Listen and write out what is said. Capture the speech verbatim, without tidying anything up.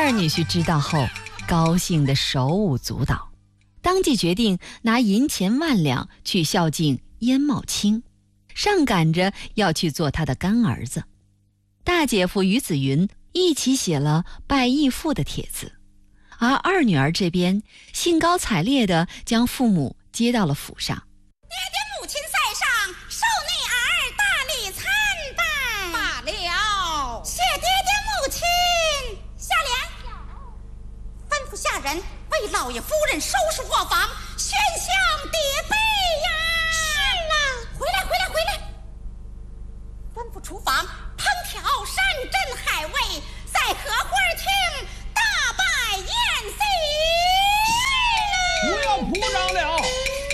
二女婿知道后，高兴得手舞足蹈，当即决定拿银钱万两去孝敬燕茂卿，上赶着要去做他的干儿子。大姐夫于子云一起写了拜义父的帖子，而二女儿这边兴高采烈地将父母接到了府上。你听